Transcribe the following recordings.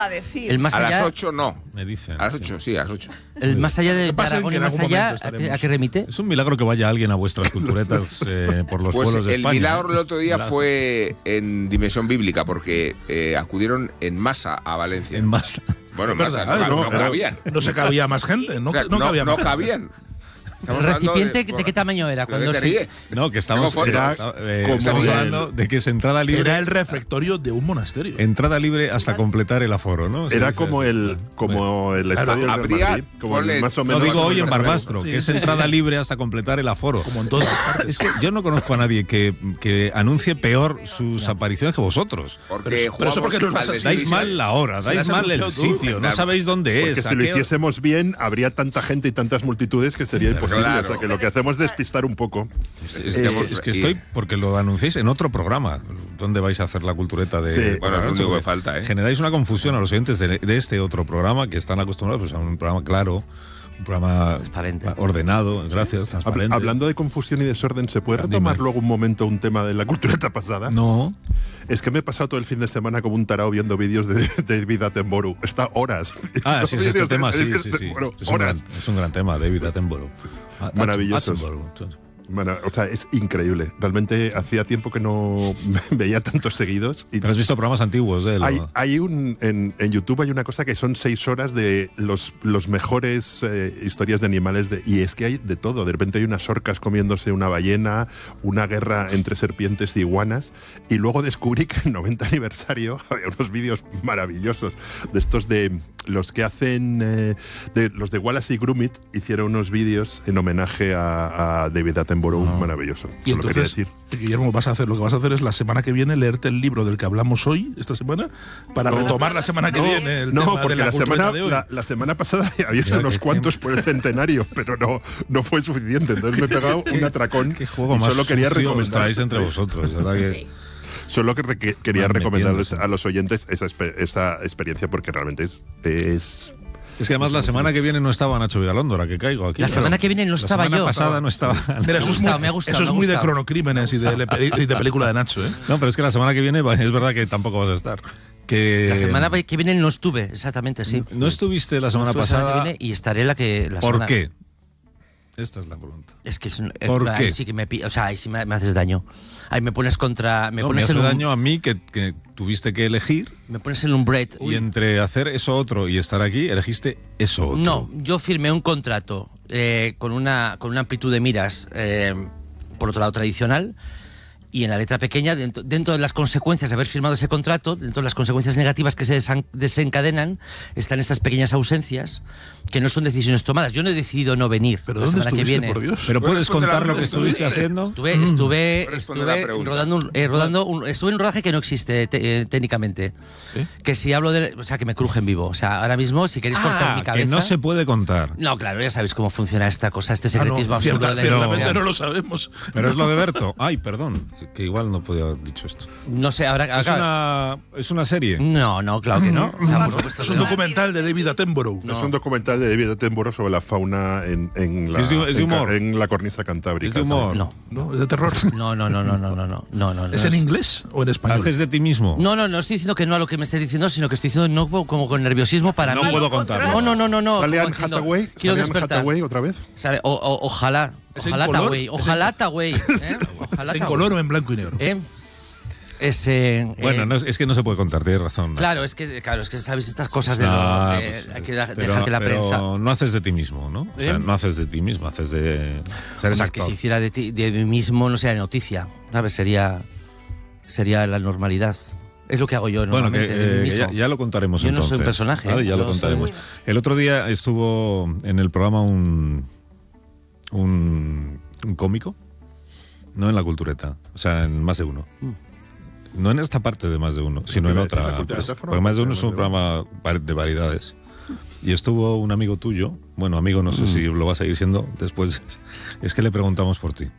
a decir. El más A allá, las 8 no. Me dicen. A las 8, sí, a las 8. el más allá de pasa Aragón que y en más algún allá, momento ¿a qué remite? Es un milagro que vaya alguien a vuestras culturetas por los Pues pueblos de el España. milagro el otro día fue en dimensión bíblica, porque acudieron en masa a Valencia. En masa. Bueno, en Es masa, verdad, no cabían. No se cabía más gente, no, O sea, no cabía más no gente. cabían. ¿El Estamos hablando recipiente de qué tamaño era? ¿Pero Cuando qué te ríes? No, que estamos, Tengo fotos. estamos hablando de que es entrada libre. Era el refectorio de un monasterio. Entrada libre hasta completar el aforo, ¿no? Era Sí, como sí, el estadio del Real habría- Madrid, como ponle- más o No menos. digo hoy en Sí, Barbastro, que es entrada libre hasta completar el aforo. Como en todas partes. Es que yo no conozco a nadie que anuncie peor sus apariciones que vosotros. Porque Pero eso jugamos porque no al vas a de decir- Dais mal la hora, Se dais las has mal el anunciado tú. sitio, no Claro. sabéis dónde Porque es. si lo hiciésemos bien, habría tanta gente y tantas multitudes que sería imposible. Claro. O sea, que lo que hacemos es despistar un poco. Es que estoy, porque lo anunciáis en otro programa. ¿Dónde vais a hacer la cultureta de...? Sí. Bueno, es lo Arancha? único que Porque falta, ¿eh? Generáis una confusión a los oyentes de este otro programa que están acostumbrados pues, a un programa claro, un programa Transparente. ordenado, gracias, transparente. Hablando de confusión y desorden, ¿se puede retomar luego un momento un tema de la cultureta pasada? No. Es que me he pasado todo el fin de semana como un tarao viendo vídeos de David Attenborough. Está horas. Ah, sí, es este Vídeos de tema, sí, David sí, sí. Attenborough, Es un, horas. es un gran tema, David Attenborough. Maravillosos. Attenborough. Bueno, o sea, es increíble. Realmente hacía tiempo que no veía tantos seguidos. Y Pero has visto programas antiguos de él. hay en YouTube hay una cosa que son 6 horas de los mejores historias de animales y es que hay de todo. De repente hay unas orcas comiéndose una ballena, una guerra entre serpientes y iguanas, y luego descubrí que en el 90 aniversario había unos vídeos maravillosos de estos de los que hacen de los de Wallace y Gromit, hicieron unos vídeos en homenaje a David Attenborough, maravilloso. Y Solo quería entonces, decir. Guillermo, lo que vas a hacer es la semana que viene leerte el libro del que hablamos hoy, esta semana, para retomar la semana que viene el tema porque de la cultureta de hoy. la semana pasada había hecho unos cuantos por el centenario, pero no fue suficiente. Entonces me he pegado un atracón Qué juego y más solo quería sucio recomendar. estáis entre vosotros, ¿verdad? Que... Sí. Solo que quería Van recomendarles metiéndose. a los oyentes esa experiencia porque realmente es Es que además la semana que viene no estaba Nacho Vigalondo, ahora que caigo aquí. La semana que viene no estaba La semana yo. pasada no estaba. Mira, eso es me ha gustado, eso es me ha muy de gustado. cronocrímenes y de película de Nacho, ¿eh? No, pero es que la semana que viene es verdad que tampoco vas a estar. Que La semana que viene no estuve, exactamente, sí. no estuviste la semana Estuve la semana pasada. que viene y estaré la ¿Por semana... qué? Esta es la pregunta. Es que es ¿Por ahí qué? sí que o sea, ahí sí me haces daño. Ahí me pones contra... Me No, pones me hace en un, daño a mí que tuviste que elegir me pones en un bread. y entre hacer eso otro y estar aquí, elegiste eso otro. No, yo firmé un contrato con una amplitud de miras, por otro lado, tradicional, y en la letra pequeña, dentro de las consecuencias de haber firmado ese contrato, dentro de las consecuencias negativas que se desencadenan, están estas pequeñas ausencias que no son decisiones tomadas. Yo no he decidido no venir Pero la ¿dónde semana que estuviste, viene. por Dios? Pero puedes responder contar la lo que pregunta. estuviste haciendo. Estuve Responde la pregunta. estuve en un rodaje que no existe técnicamente. ¿Eh? Que si hablo de... O sea, que me cruje en vivo. O sea, ahora mismo, si queréis cortar mi cabeza... que no se puede contar. No, claro, ya sabéis cómo funciona esta cosa, este secretismo absurdo de la ciertamente industria. no lo sabemos. Pero es lo de Berto. Ay, perdón, que igual no podía haber dicho esto. No sé, ahora... Es una serie. No, claro que no. O sea, por supuesto Es que un no. documental de David Attenborough. Es un documental de David Attenborough sobre la fauna en Es de humor. en la cornisa cantábrica. Es de humor. No. ¿No? ¿Es de terror? No. ¿Es en inglés o en español? Haces de ti mismo. No estoy diciendo que no a lo que me estés diciendo, sino que estoy diciendo no como con nerviosismo para No mí. puedo contarlo. No. ¿Sale como Anne diciendo, Hathaway? Quiero ¿Sale Anne despertar. Hathaway otra vez? Ojalá. ¿Es en Ojalá color? Hathaway. Ojalá Hathaway. Ojalá ¿En Hathaway. color o en blanco y negro? Bueno, es que no se puede contar, tienes razón. Claro, es que sabéis estas cosas de Ah, hay que dejar pero, que la pero prensa. no haces de ti mismo, ¿no? O sea, no haces de ti mismo, haces de... O sea, eres Hombre, es que actor. si hiciera de mí mismo no sería noticia, ¿sabes? Sería la normalidad. Es lo que hago yo Bueno, normalmente de mí que mismo. ya lo contaremos Yo no entonces. soy un personaje, Vale, ya yo lo contaremos. soy- El otro día estuvo en el programa un cómico, no en la cultureta, o sea, en Más de Uno. No en esta parte de Más de Uno, sino en La otra. cultureta forma Porque Más de parte Uno de es un Más de Uno. programa de variedades. Y estuvo un amigo tuyo, bueno, amigo no sé si lo va a seguir siendo después, es que le preguntamos por ti.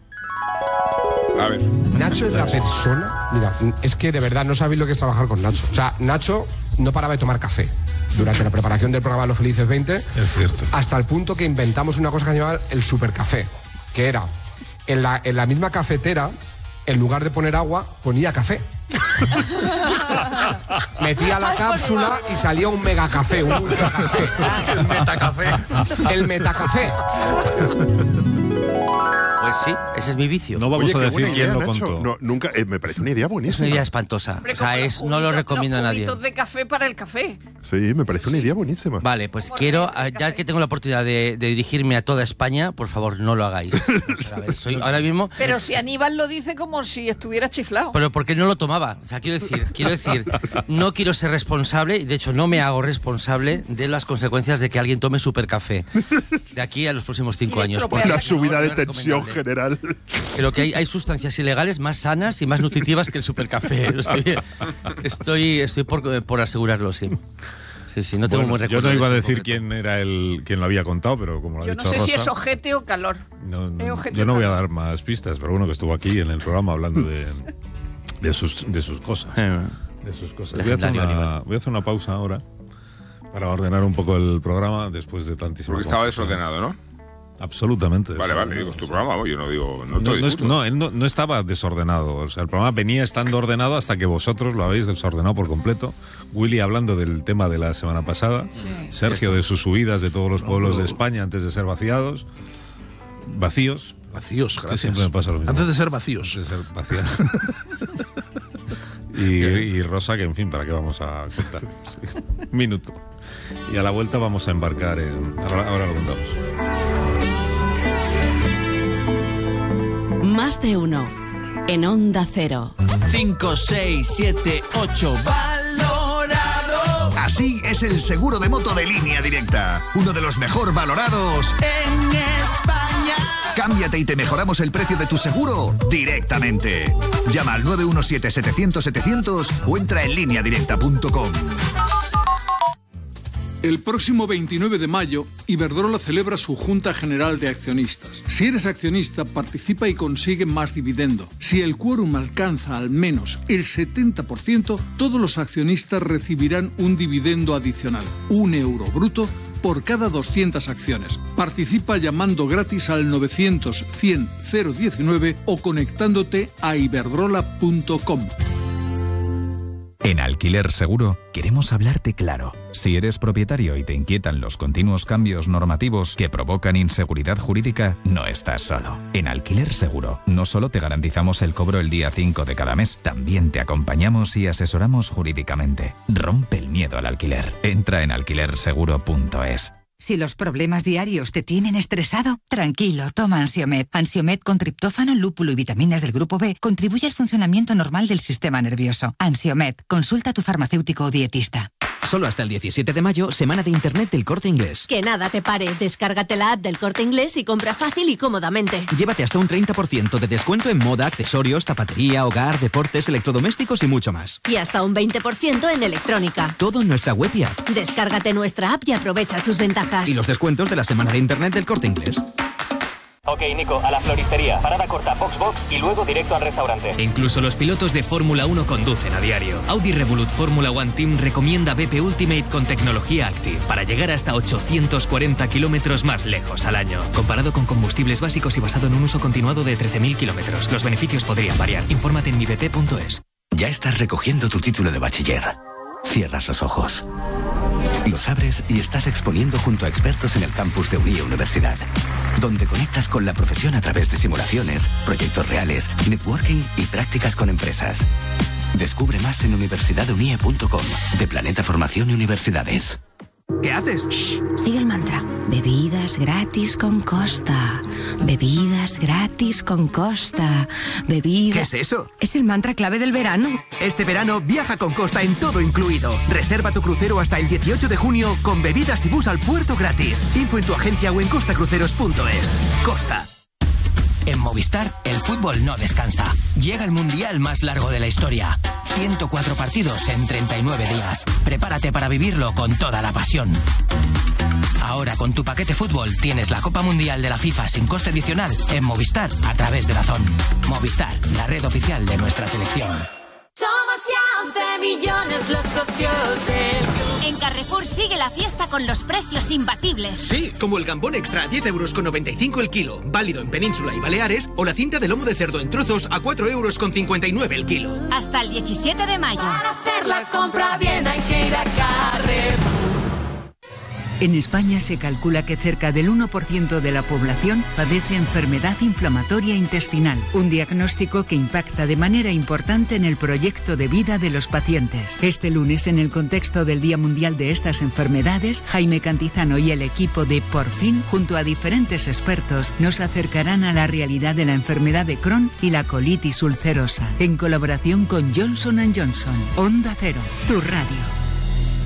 A ver. Nacho es la persona. Mira, es que de verdad no sabéis lo que es trabajar con Nacho. O sea, Nacho no paraba de tomar café durante la preparación del programa Los Felices 20. Es cierto. Hasta el punto que inventamos una cosa que se llamaba el supercafé. Que era, en la misma cafetera, en lugar de poner agua, ponía café. Metía la cápsula y salía un megacafé, un ultracafé. El metacafé. El metacafé. Pues sí, ese es mi vicio. No vamos Oye, a qué decir buena quién idea, lo Nacho. contó. No, nunca, me parece una idea Es una buenísima. idea espantosa. Hombre, O sea, como no lo los recomiendo a nadie. cubitos de café para el café. Sí, me parece una idea buenísima. Vale, pues Como quiero, el ya café. que tengo la oportunidad de dirigirme a toda España, por favor, no lo hagáis. O sea, a ver, soy ahora mismo... Pero si Aníbal lo dice como si estuviera chiflado. Pero porque no lo tomaba. O sea, quiero decir, no quiero ser responsable, y de hecho no me hago responsable de las consecuencias de que alguien tome supercafé de aquí a los próximos 5 Y años. estropear porque Una No, subida de no es tensión recomendable. general. Creo que hay sustancias ilegales más sanas y más nutritivas que el supercafé. Estoy por asegurarlo, sí. Sí, no tengo Bueno, muy yo recuerdo. no iba a de eso en decir quién era quien lo había contado, pero como lo ha Yo dicho no sé si Rosa, es ojete o calor. no, es ojete yo no o voy a calor. dar más pistas, pero bueno, que estuvo aquí en el programa hablando de sus cosas. De sus cosas. Legendario animal. Voy a hacer una pausa ahora para ordenar un poco el programa después de tantísimo. Porque estaba desordenado, ¿no? Absolutamente. Vale, desordenado. digo, es tu programa, yo no digo, no No, te no, discuto. él no estaba desordenado. O sea, el programa venía estando ordenado hasta que vosotros lo habéis desordenado por completo. Willy hablando del tema de la semana pasada. Sergio de sus huidas de todos los pueblos de España antes de ser vaciados. Vacíos. Vacíos, Que gracias. siempre me pasa lo mismo. Antes de ser vacíos. Antes de ser vaciados. y Rosa, que en fin, ¿para qué vamos a contar? Sí. Un minuto. Y a la vuelta vamos a embarcar en... Ahora lo contamos. Más de uno. En Onda Cero. 5, 6, 7, 8. ¡Valorado! Así es el seguro de moto de Línea Directa. Uno de los mejor valorados en España. Cámbiate y te mejoramos el precio de tu seguro directamente. Llama al 917-700-700 o entra en lineadirecta.com. El próximo 29 de mayo, Iberdrola celebra su Junta General de Accionistas. Si eres accionista, participa y consigue más dividendo. Si el quórum alcanza al menos el 70%, todos los accionistas recibirán un dividendo adicional, €1 bruto, por cada 200 acciones. Participa llamando gratis al 900-100-019 o conectándote a iberdrola.com. En Alquiler Seguro queremos hablarte claro. Si eres propietario y te inquietan los continuos cambios normativos que provocan inseguridad jurídica, no estás solo. En Alquiler Seguro no solo te garantizamos el cobro el día 5 de cada mes, también te acompañamos y asesoramos jurídicamente. Rompe el miedo al alquiler. Entra en alquilerseguro.es. Si los problemas diarios te tienen estresado, tranquilo, toma Ansiomed. Ansiomed con triptófano, lúpulo y vitaminas del grupo B contribuye al funcionamiento normal del sistema nervioso. Ansiomed, consulta a tu farmacéutico o dietista. Solo hasta el 17 de mayo, semana de internet del Corte Inglés. Que nada te pare, descárgate la app del Corte Inglés y compra fácil y cómodamente. Llévate hasta un 30% de descuento en moda, accesorios, zapatería, hogar, deportes, electrodomésticos y mucho más. Y hasta un 20% en electrónica. Todo en nuestra web y app. Descárgate nuestra app y aprovecha sus ventajas. Y los descuentos de la semana de internet del Corte Inglés. Ok, Nico, a la floristería. Parada corta, box y luego directo al restaurante. E incluso los pilotos de Fórmula 1 conducen a diario. Audi Revolut Fórmula One Team recomienda BP Ultimate con tecnología Active para llegar hasta 840 kilómetros más lejos al año. Comparado con combustibles básicos y basado en un uso continuado de 13.000 kilómetros. Los beneficios podrían variar. Infórmate en mibp.es. Ya estás recogiendo tu título de bachiller. Cierras los ojos. Los abres y estás exponiendo junto a expertos en el campus de Unie Universidad, donde conectas con la profesión a través de simulaciones, proyectos reales, networking y prácticas con empresas. Descubre más en universidadunie.com, de Planeta Formación y Universidades. ¿Qué haces? Shh, sigue el mantra. Bebidas gratis con Costa. Bebidas gratis con Costa. Bebidas... ¿Qué es eso? Es el mantra clave del verano. Este verano viaja con Costa en todo incluido. Reserva tu crucero hasta el 18 de junio con bebidas y bus al puerto gratis. Info en tu agencia o en costacruceros.es. Costa. En Movistar, el fútbol no descansa. Llega el mundial más largo de la historia. 104 partidos en 39 días. Prepárate para vivirlo con toda la pasión. Ahora con tu paquete fútbol tienes la Copa Mundial de la FIFA sin coste adicional en Movistar a través de DAZN. Movistar, la red oficial de nuestra selección. Somos ya 11 millones los socios del club. En Carrefour Sigue la fiesta con los precios imbatibles. Sí, como el gambón extra a 10,95 € el kilo, válido en Península y Baleares, o la cinta de lomo de cerdo en trozos a 4,59 € el kilo. Hasta el 17 de mayo. Para hacer la compra bien hay que ir a Carrefour. En España se calcula que cerca del 1% de la población padece enfermedad inflamatoria intestinal, un diagnóstico que impacta de manera importante en el proyecto de vida de los pacientes. Este lunes, en el contexto del Día Mundial de estas enfermedades, Jaime Cantizano y el equipo de Por Fin, junto a diferentes expertos, nos acercarán a la realidad de la enfermedad de Crohn y la colitis ulcerosa, en colaboración con Johnson & Johnson. Onda Cero, tu radio.